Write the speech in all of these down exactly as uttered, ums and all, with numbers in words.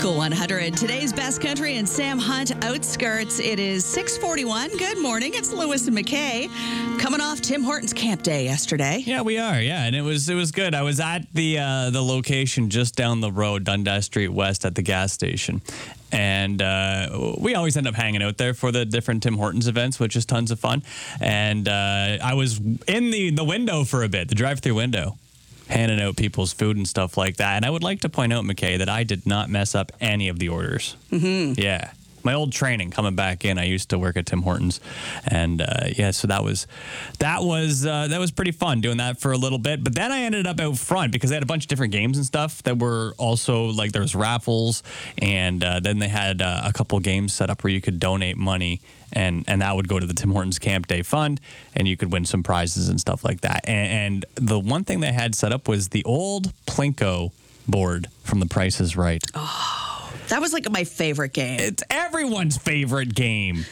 Cool one hundred. Today's best country and Sam Hunt Outskirts. It is six forty-one. Good morning. It's Lewis and McKay coming off Tim Hortons Camp Day yesterday. Yeah, we are. Yeah, and it was it was good. I was at the uh, the location just down the road, Dundas Street West, at the gas station. And uh, we always end up hanging out there for the different Tim Hortons events, which is tons of fun. And uh, I was in the, the window for a bit, the drive-through window, handing out people's food and stuff like that. And I would like to point out, McKay, that I did not mess up any of the orders. Mm-hmm. Yeah. My old training coming back in. I used to work at Tim Hortons, and uh, yeah, so that was that was uh, that was pretty fun doing that for a little bit. But then I ended up out front because they had a bunch of different games and stuff that were also like there was raffles, and uh, then they had uh, a couple games set up where you could donate money, and and that would go to the Tim Hortons Camp Day Fund, and you could win some prizes and stuff like that. And, and the one thing they had set up was the old Plinko board from The Price is Right. Oh. That was like my favorite game. It's everyone's favorite game.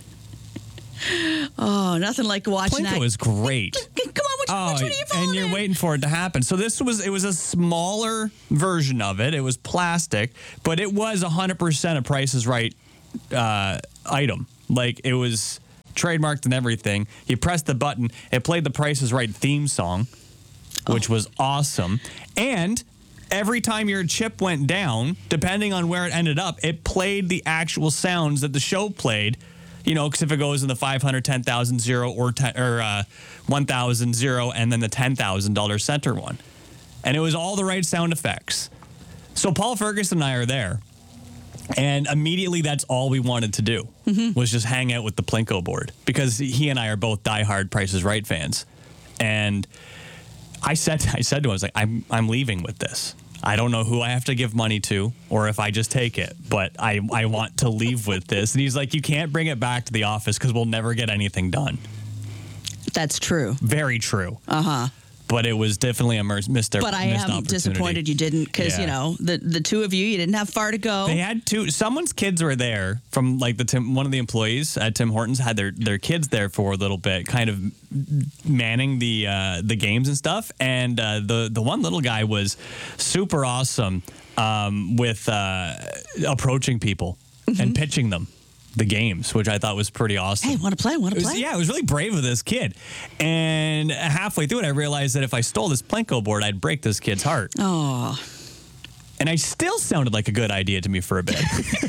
Oh, nothing like watching Plinko that. is great. Come on, which, Oh, which one are you following? and you're waiting for it to happen. So this was it was a smaller version of it. It was plastic, but it was one hundred percent a Price is Right uh, item. Like it was trademarked and everything. You pressed the button, it played the Price is Right theme song, which oh. was awesome. And every time your chip went down, depending on where it ended up, it played the actual sounds that the show played. You know, because if it goes in the five hundred, ten thousand, zero, or, ten, or uh, one thousand, zero, and then the ten thousand dollars center one. And it was all the right sound effects. So Paul Ferguson and I are there. And immediately that's all we wanted to do mm-hmm. was just hang out with the Plinko board. Because he and I are both diehard Price is Right fans. And I said I said to him, I was like, I'm I'm leaving with this. I don't know who I have to give money to or if I just take it, but I, I want to leave with this. And he's like, you can't bring it back to the office because we'll never get anything done. That's true. Very true. Uh-huh. But it was definitely a missed missed But I am disappointed you didn't because, yeah. you know, the, the two of you, you didn't have far to go. They had two. Someone's kids were there from like the Tim, one of the employees at Tim Hortons had their, their kids there for a little bit, kind of manning the uh, the games and stuff. And uh, the, the one little guy was super awesome um, with uh, approaching people mm-hmm. and pitching them the games, which I thought was pretty awesome. Hey, want to play? Want to play? Yeah, it was really brave of this kid. And halfway through it, I realized that if I stole this Plinko board, I'd break this kid's heart. Oh. And I still sounded like a good idea to me for a bit.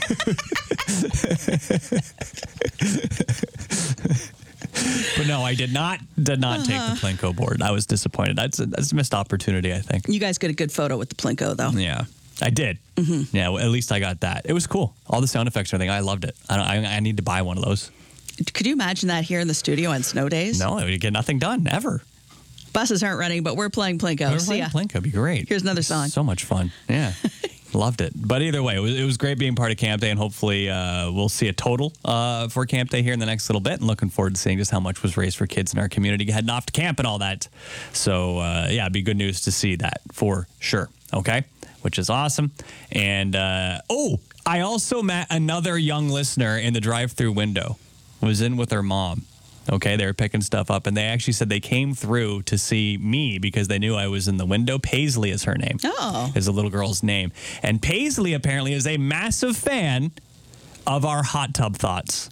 But no, I did not did not uh-huh. take the Plinko board. I was disappointed. That's a, that's a missed opportunity, I think. You guys get a good photo with the Plinko, though. Yeah. I did. Mm-hmm. Yeah, well, at least I got that. It was cool. All the sound effects and everything. I loved it. I, don't, I, I need to buy one of those. Could you imagine that here in the studio on snow days? No, we get nothing done, ever. Buses aren't running, but we're playing Plinko. We're See playing ya. Plinko. It'd be great. Here's another song. So much fun. Yeah. Loved it. But either way, it was, it was great being part of Camp Day, and hopefully uh, we'll see a total uh, for Camp Day here in the next little bit, and looking forward to seeing just how much was raised for kids in our community heading off to camp and all that. So, uh, yeah, it'd be good news to see that for sure. Okay? Which is awesome. And, uh, oh, I also met another young listener in the drive-through window. Was in with her mom. Okay, they were picking stuff up, and they actually said they came through to see me because they knew I was in the window. Paisley is her name. Oh. Is the little girl's name. And Paisley apparently is a massive fan of our hot tub thoughts.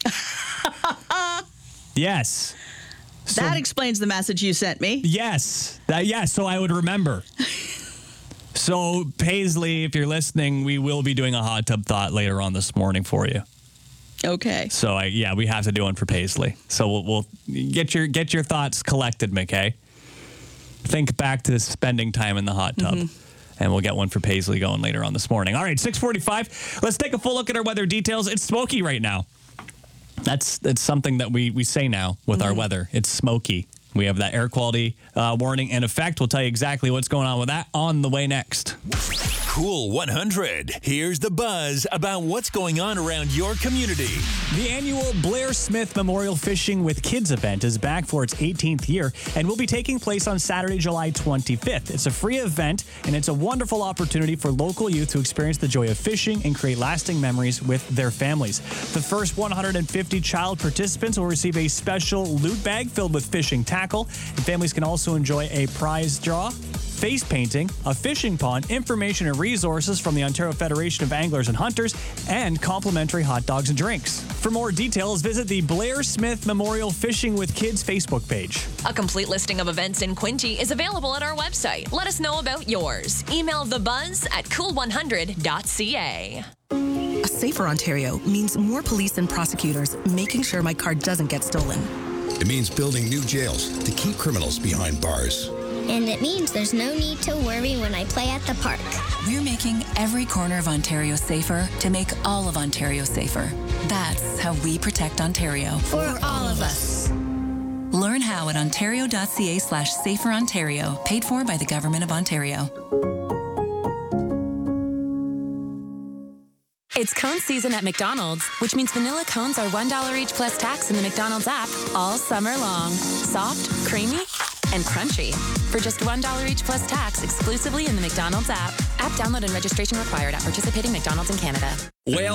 Yes. So, that explains the message you sent me. Yes. That, yes, so I would remember. So, Paisley, if you're listening, we will be doing a hot tub thought later on this morning for you. Okay. So, I, yeah, we have to do one for Paisley. So, we'll, we'll get your get your thoughts collected, McKay. Think back to spending time in the hot tub. Mm-hmm. And we'll get one for Paisley going later on this morning. All right, six forty-five. Let's take a full look at our weather details. It's smoky right now. That's, that's something that we, we say now with mm-hmm. our weather. It's smoky. We have that air quality uh, warning in effect. We'll tell you exactly what's going on with that on the way next. Cool one hundred. Here's the buzz about what's going on around your community. The annual Blair Smith Memorial Fishing with Kids event is back for its eighteenth year and will be taking place on Saturday, July twenty-fifth. It's a free event, and it's a wonderful opportunity for local youth to experience the joy of fishing and create lasting memories with their families. The first one hundred fifty child participants will receive a special loot bag filled with fishing tackle, and families can also enjoy a prize draw face painting, a fishing pond, information and resources from the Ontario Federation of Anglers and Hunters, and complimentary hot dogs and drinks. For more details, visit the Blair Smith Memorial Fishing with Kids Facebook page. A complete listing of events in Quinte is available at our website. Let us know about yours. Email thebuzz at cool one hundred dot c a. A safer Ontario means more police and prosecutors making sure my car doesn't get stolen. It means building new jails to keep criminals behind bars. And it means there's no need to worry when I play at the park. We're making every corner of Ontario safer to make all of Ontario safer. That's how we protect Ontario. For all of us. Learn how at ontario.ca slash safer Ontario, paid for by the Government of Ontario. It's cone season at McDonald's, which means vanilla cones are one dollar each plus tax in the McDonald's app all summer long. Soft, creamy, and crunchy. For just one dollar each plus tax exclusively in the McDonald's app. App download and registration required at participating McDonald's in Canada. Well,